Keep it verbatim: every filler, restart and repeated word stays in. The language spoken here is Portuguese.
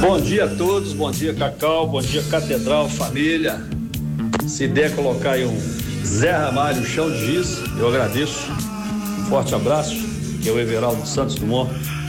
Bom dia a todos, bom dia Cacau, bom dia Catedral, família. Se der colocar aí um Zé Ramalho, chão de giz, eu agradeço. Um forte abraço, que é o Everaldo Santos Dumont.